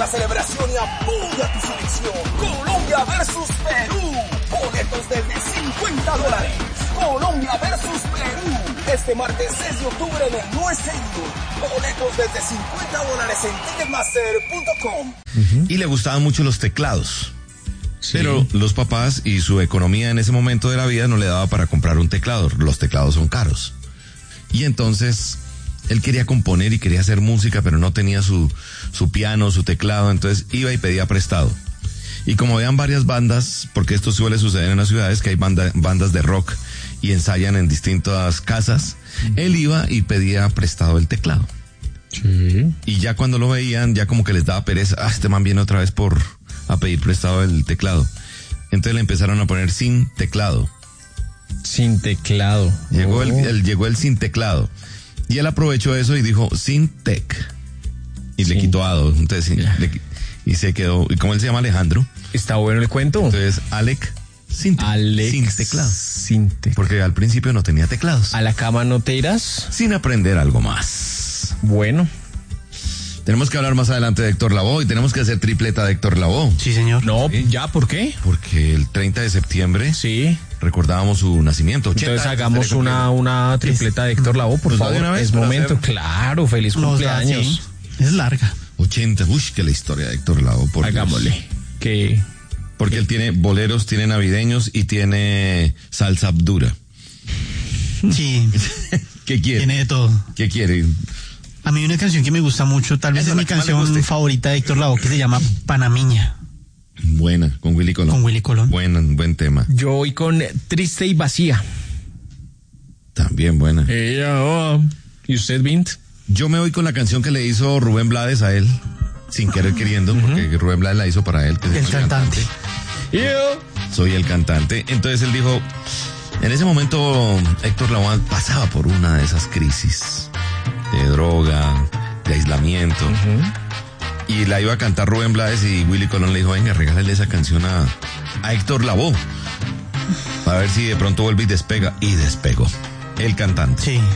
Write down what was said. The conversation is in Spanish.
la celebración y apoya tu selección. Colombia versus Perú. Boletos desde $50. Colombia versus Perú. Este martes 6 de octubre en el No Stadium. Boletos desde $50 en ticketmaster.com. Y le gustaban mucho los teclados. Sí. Pero los papás y su economía en ese momento de la vida no le daba para comprar un teclado. Los teclados son caros. Y entonces él quería componer y quería hacer música, pero no tenía su piano, su teclado. Entonces iba y pedía prestado. Y como vean varias bandas, porque esto suele suceder en las ciudades, que hay bandas de rock y ensayan en distintas casas, él iba y pedía prestado el teclado. Sí. Y ya cuando lo veían, ya como que les daba pereza. Este man viene otra vez a pedir prestado el teclado. Entonces le empezaron a poner sin teclado. Sin teclado. Llegó el sin teclado. Y él aprovechó eso y dijo sin tech. Y le quitó ado. Entonces y se quedó. ¿Y cómo él se llama? Alejandro. Está bueno el cuento. Entonces Alec sin teclado. Sin teclado. Porque al principio no tenía teclados. ¿A la cama no te irás? Sin aprender algo más. Bueno. Tenemos que hablar más adelante de Héctor Lavoe y tenemos que hacer tripleta de Héctor Lavoe. Sí, señor. No, ¿sí? ¿Ya? ¿Por qué? Porque el 30 de septiembre recordábamos su nacimiento. Entonces hagamos una tripleta de Héctor Lavoe, por favor. Una vez es momento, claro, feliz cumpleaños. Sí. Es larga. 80, que la historia de Héctor Lavoe. Hagámosle. Porque él tiene boleros, tiene navideños y tiene salsa dura. Sí. ¿Qué quiere? Tiene de todo. ¿Qué quiere? A mí una canción que me gusta mucho, tal vez es mi canción favorita de Héctor Lavoe, que se llama Panamiña. Buena, con Willy Colón. Buen tema. Yo voy con Triste y Vacía. También buena. ¿Y usted, Vint? Yo me voy con la canción que le hizo Rubén Blades a él, sin querer queriendo, porque Rubén Blades la hizo para él. Que el cantante. Soy el cantante. Entonces él dijo, en ese momento Héctor Lavoe pasaba por una de esas crisis de droga, de aislamiento, y la iba a cantar Rubén Blades y Willy Colón le dijo, venga, regálale esa canción a Héctor Lavoe para ver si de pronto vuelve y despega. Y despegó el cantante. Sí.